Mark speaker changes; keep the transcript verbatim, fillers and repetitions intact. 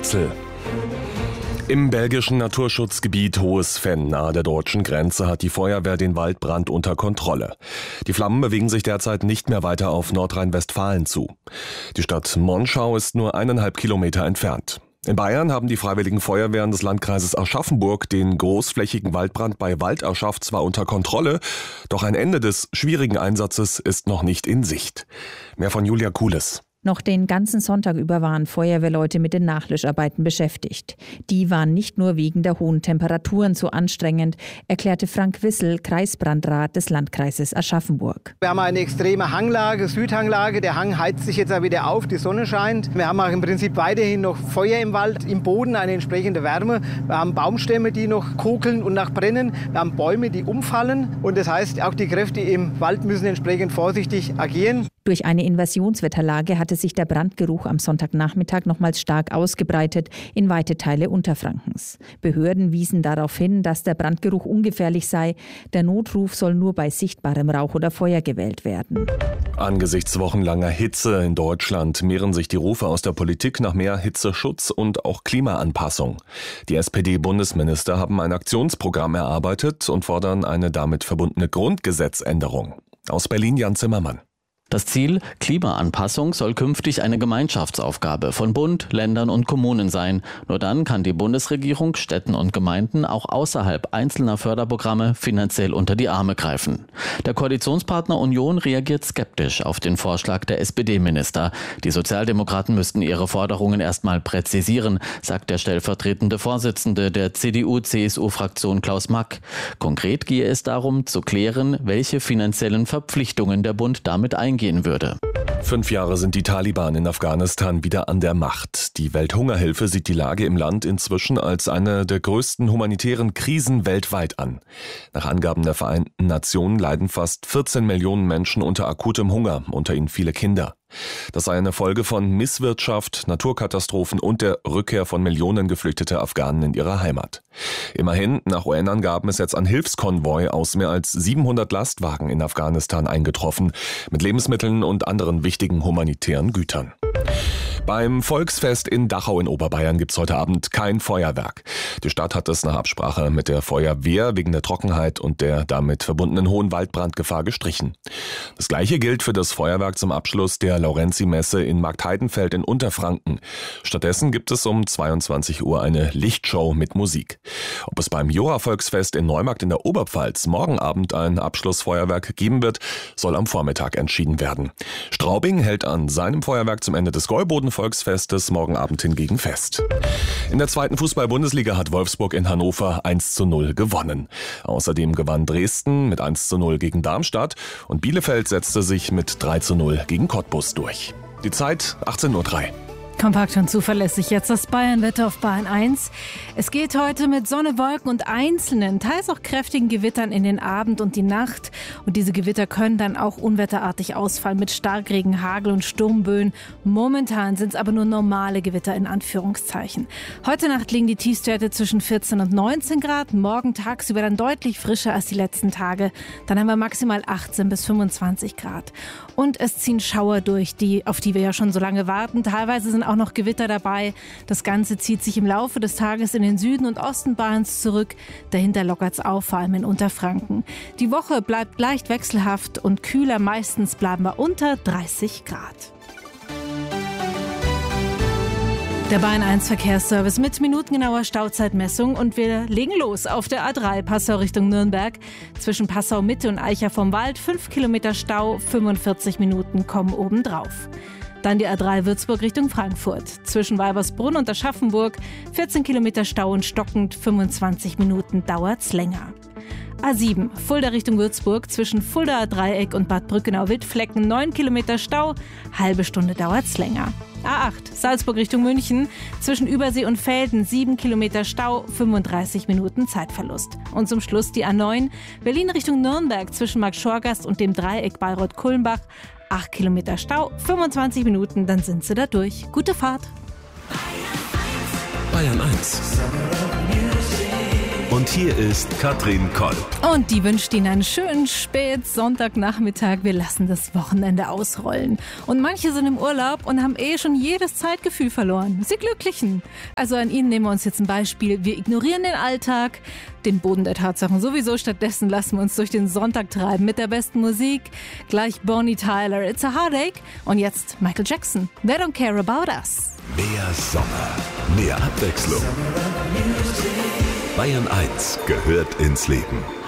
Speaker 1: Wetzel. Im belgischen Naturschutzgebiet Hohes Venn nahe der deutschen Grenze hat die Feuerwehr den Waldbrand unter Kontrolle. Die Flammen bewegen sich derzeit nicht mehr weiter auf Nordrhein-Westfalen zu. Die Stadt Monschau ist nur eineinhalb Kilometer entfernt. In Bayern haben die Freiwilligen Feuerwehren des Landkreises Aschaffenburg den großflächigen Waldbrand bei Waldaschaf zwar unter Kontrolle, doch ein Ende des schwierigen Einsatzes ist noch nicht in Sicht. Mehr von Julia Kules.
Speaker 2: Noch den ganzen Sonntag über waren Feuerwehrleute mit den Nachlöscharbeiten beschäftigt. Die waren nicht nur wegen der hohen Temperaturen so anstrengend, erklärte Frank Wissel, Kreisbrandrat des Landkreises Aschaffenburg.
Speaker 3: Wir haben eine extreme Hanglage, Südhanglage. Der Hang heizt sich jetzt auch wieder auf, die Sonne scheint. Wir haben auch im Prinzip weiterhin noch Feuer im Wald, im Boden eine entsprechende Wärme. Wir haben Baumstämme, die noch kokeln und noch brennen. Wir haben Bäume, die umfallen. Und das heißt, auch die Kräfte im Wald müssen entsprechend vorsichtig agieren.
Speaker 2: Durch eine Inversionswetterlage hatte sich der Brandgeruch am Sonntagnachmittag nochmals stark ausgebreitet in weite Teile Unterfrankens. Behörden wiesen darauf hin, dass der Brandgeruch ungefährlich sei. Der Notruf soll nur bei sichtbarem Rauch oder Feuer gewählt werden.
Speaker 1: Angesichts wochenlanger Hitze in Deutschland mehren sich die Rufe aus der Politik nach mehr Hitzeschutz und auch Klimaanpassung. Die S P D-Bundesminister haben ein Aktionsprogramm erarbeitet und fordern eine damit verbundene Grundgesetzänderung. Aus Berlin Jan Zimmermann.
Speaker 4: Das Ziel, Klimaanpassung, soll künftig eine Gemeinschaftsaufgabe von Bund, Ländern und Kommunen sein. Nur dann kann die Bundesregierung Städten und Gemeinden auch außerhalb einzelner Förderprogramme finanziell unter die Arme greifen. Der Koalitionspartner Union reagiert skeptisch auf den Vorschlag der S P D-Minister. Die Sozialdemokraten müssten ihre Forderungen erstmal präzisieren, sagt der stellvertretende Vorsitzende der C D U C S U-Fraktion Klaus Mack. Konkret gehe es darum, zu klären, welche finanziellen Verpflichtungen der Bund damit eingehen würde.
Speaker 1: Fünf Jahre sind die Taliban in Afghanistan wieder an der Macht. Die Welthungerhilfe sieht die Lage im Land inzwischen als eine der größten humanitären Krisen weltweit an. Nach Angaben der Vereinten Nationen leiden fast vierzehn Millionen Menschen unter akutem Hunger, unter ihnen viele Kinder. Das sei eine Folge von Misswirtschaft, Naturkatastrophen und der Rückkehr von Millionen geflüchteter Afghanen in ihre Heimat. Immerhin, nach U N-Angaben ist jetzt ein Hilfskonvoi aus mehr als siebenhundert Lastwagen in Afghanistan eingetroffen, mit Lebensmitteln und anderen wichtigen humanitären Gütern. Beim Volksfest in Dachau in Oberbayern gibt's heute Abend kein Feuerwerk. Die Stadt hat es nach Absprache mit der Feuerwehr wegen der Trockenheit und der damit verbundenen hohen Waldbrandgefahr gestrichen. Das Gleiche gilt für das Feuerwerk zum Abschluss der Laurenzi-Messe in Marktheidenfeld in Unterfranken. Stattdessen gibt es um zweiundzwanzig Uhr eine Lichtshow mit Musik. Ob es beim Jura-Volksfest in Neumarkt in der Oberpfalz morgen Abend ein Abschlussfeuerwerk geben wird, soll am Vormittag entschieden werden. Straubing hält an seinem Feuerwerk zum Ende des Gäuboden-Volksfestes morgen Abend hingegen fest. In der zweiten Fußball-Bundesliga hat Wolfsburg in Hannover eins zu null gewonnen. Außerdem gewann Dresden mit eins zu null gegen Darmstadt und Bielefeld setzte sich mit drei zu null gegen Cottbus durch. Die Zeit achtzehn Uhr drei.
Speaker 5: Kompakt und zuverlässig jetzt das Bayern-Wetter auf Bayern eins. Es geht heute mit Sonne, Wolken und einzelnen, teils auch kräftigen Gewittern in den Abend und die Nacht. Und diese Gewitter können dann auch unwetterartig ausfallen mit Starkregen, Hagel und Sturmböen. Momentan sind es aber nur normale Gewitter in Anführungszeichen. Heute Nacht liegen die Tiefstwerte zwischen vierzehn und neunzehn Grad. Morgen tagsüber dann deutlich frischer als die letzten Tage. Dann haben wir maximal achtzehn bis fünfundzwanzig Grad. Und es ziehen Schauer durch, die, auf die wir ja schon so lange warten. Teilweise sind auch noch Gewitter dabei. Das Ganze zieht sich im Laufe des Tages in den Süden und Osten Bayerns zurück. Dahinter lockert es auf, vor allem in Unterfranken. Die Woche bleibt leicht wechselhaft und kühler. Meistens bleiben wir unter dreißig Grad. Der Bayern eins Verkehrsservice mit minutengenauer Stauzeitmessung und wir legen los auf der A drei Passau Richtung Nürnberg. Zwischen Passau Mitte und Eicher vom Wald fünf Kilometer Stau, fünfundvierzig Minuten kommen obendrauf. Dann die A drei Würzburg Richtung Frankfurt. Zwischen Weibersbrunn und Aschaffenburg vierzehn Kilometer Stau und stockend, fünfundzwanzig Minuten dauert's länger. A sieben Fulda Richtung Würzburg zwischen Fuldaer Dreieck und Bad Brückenau-Wildflecken neun Kilometer Stau, halbe Stunde dauert's länger. A acht Salzburg Richtung München zwischen Übersee und Velden sieben Kilometer Stau, fünfunddreißig Minuten Zeitverlust. Und zum Schluss die A neun Berlin Richtung Nürnberg zwischen Markt-Schorgast und dem Dreieck Bayreuth-Kulmbach acht Kilometer Stau, fünfundzwanzig Minuten, dann sind sie da durch. Gute Fahrt.
Speaker 6: Bayern eins. Und hier ist Katrin Kolb.
Speaker 5: Und die wünscht Ihnen einen schönen Spät-Sonntagnachmittag. Wir lassen das Wochenende ausrollen. Und manche sind im Urlaub und haben eh schon jedes Zeitgefühl verloren. Sie Glücklichen. Also an Ihnen nehmen wir uns jetzt ein Beispiel. Wir ignorieren den Alltag, den Boden der Tatsachen sowieso. Stattdessen lassen wir uns durch den Sonntag treiben mit der besten Musik. Gleich Bonnie Tyler, It's a Heartache. Und jetzt Michael Jackson, They Don't Care About Us.
Speaker 6: Mehr Sommer, mehr Abwechslung. Bayern eins gehört ins Leben.